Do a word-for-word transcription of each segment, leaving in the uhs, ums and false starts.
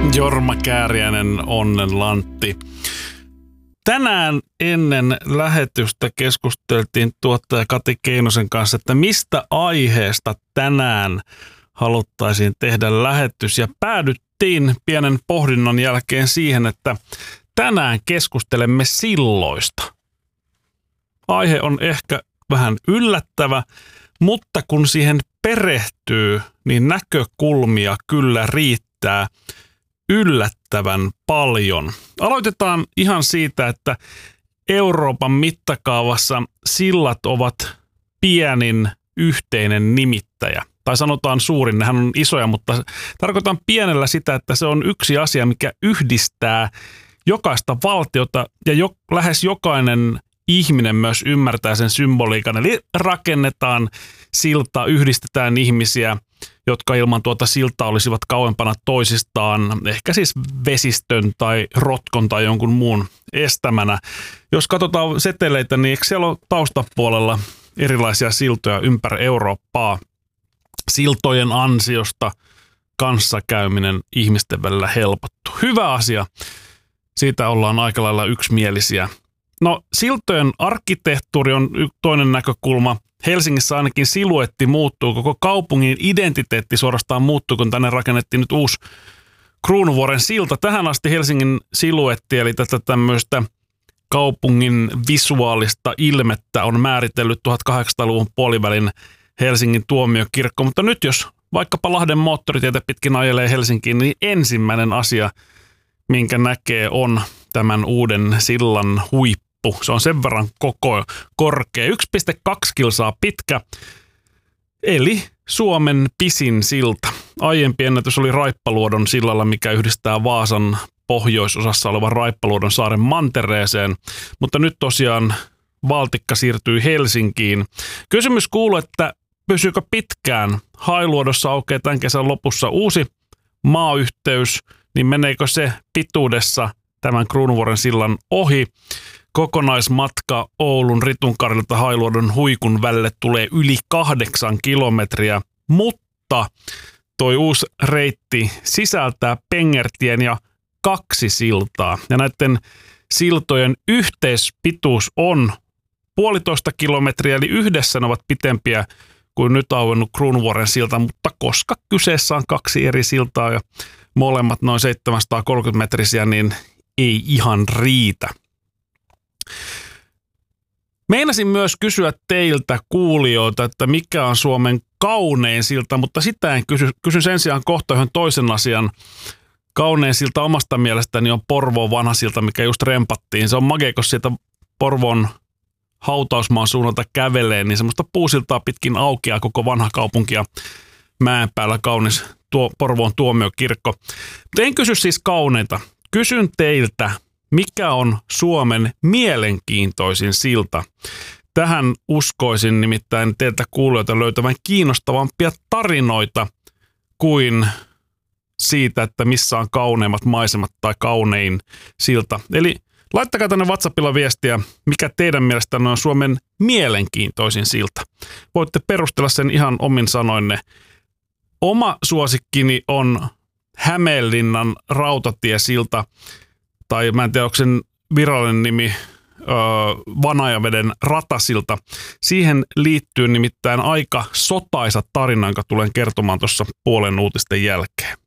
Jorma Kääriäinen, Onnen Lantti. Tänään ennen lähetystä keskusteltiin tuottaja Kati Keinosen kanssa, että mistä aiheesta tänään haluttaisiin tehdä lähetys. Ja päädyttiin pienen pohdinnon jälkeen siihen, että tänään keskustelemme silloista. Aihe on ehkä vähän yllättävä, mutta kun siihen perehtyy, niin näkökulmia kyllä riittää yllättävän paljon. Aloitetaan ihan siitä, että Euroopan mittakaavassa sillat ovat pienin yhteinen nimittäjä. Tai sanotaan suurin, nehän on isoja, mutta tarkoitan pienellä sitä, että se on yksi asia, mikä yhdistää jokaista valtiota ja jo, lähes jokainen ihminen myös ymmärtää sen symboliikan. Eli rakennetaan silta, yhdistetään ihmisiä, jotka ilman tuota siltaa olisivat kauempana toisistaan, ehkä siis vesistön tai rotkon tai jonkun muun estämänä. Jos katsotaan seteleitä, niin eikö siellä ole taustapuolella erilaisia siltoja ympäri Eurooppaa? Siltojen ansiosta kanssakäyminen ihmisten välillä helpottuu. Hyvä asia. Siitä ollaan aika lailla yksimielisiä. No, siltojen arkkitehtuuri on toinen näkökulma. Helsingissä ainakin siluetti muuttuu, koko kaupungin identiteetti suorastaan muuttuu, kun tänne rakennettiin nyt uusi Kruunuvuoren silta. Tähän asti Helsingin siluetti, eli tätä tämmöistä kaupungin visuaalista ilmettä on määritellyt tuhatkahdeksansataaluvun puolivälin Helsingin tuomiokirkko. Mutta nyt jos vaikkapa Lahden moottoritietä pitkin ajelee Helsinkiin, niin ensimmäinen asia, minkä näkee, on tämän uuden sillan huippu. Se on sen verran koko korkea, yksi pilkku kaksi kilsaa pitkä, eli Suomen pisin silta. Aiempi ennätys oli Raippaluodon sillalla, mikä yhdistää Vaasan pohjoisosassa olevan Raippaluodon saaren mantereeseen, mutta nyt tosiaan valtikka siirtyy Helsinkiin. Kysymys kuuluu, että pysyykö pitkään? Hailuodossa aukeaa tämän kesän lopussa uusi maayhteys, niin meneekö se pituudessa tämän Kruunuvuoren sillan ohi? Kokonaismatka Oulun Ritunkarilta Hailuodon Huikun välille tulee yli kahdeksan kilometriä, mutta toi uusi reitti sisältää Pengertien ja kaksi siltaa. Ja näiden siltojen yhteispituus on puolitoista kilometriä, eli yhdessä ne ovat pitempiä kuin nyt auennut Kruunuvuoren silta, mutta koska kyseessä on kaksi eri siltaa ja molemmat noin seitsemänsataakolmekymmentä metrisiä, niin ei ihan riitä. Meinasin myös kysyä teiltä kuulijoilta, että mikä on Suomen kaunein silta, mutta sitä en kysy. Kysyn sen sijaan kohta yhden toisen asian. Kaunein silta omasta mielestäni on Porvoon vanha silta, mikä just rempattiin. Se on makea, kun sieltä Porvoon hautausmaan suunnalta kävelee, niin semmoista puusiltaa pitkin aukeaa koko vanha kaupunki ja mäen päällä kaunis tuo Porvoon tuomiokirkko. Mutta en kysy siis kauneinta. Kysyn teiltä, mikä on Suomen mielenkiintoisin silta? Tähän uskoisin nimittäin teiltä kuulijoilta löytävän kiinnostavampia tarinoita kuin siitä, että missä on kauneimmat maisemat tai kaunein silta. Eli laittakaa tänne WhatsAppilla viestiä, mikä teidän mielestänne on Suomen mielenkiintoisin silta. Voitte perustella sen ihan omin sanoinne. Oma suosikkini on Hämeenlinnan rautatiesilta, tai mä en tiedä, onko sen virallinen nimi öö, Vanajaveden ratasilta. Siihen liittyy nimittäin aika sotaisa tarina, jonka tulen kertomaan tuossa puolen uutisten jälkeen.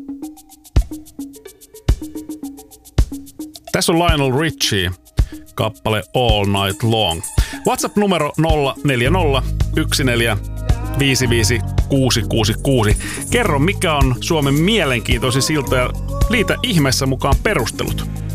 Tässä on Lionel Richie, kappale All Night Long. WhatsApp-numero nolla neljä nolla yksi neljä viisi viisi kuusi kuusi kuusi. Kerro, mikä on Suomen mielenkiintoisin silta ja liitä ihmeessä mukaan perustelut.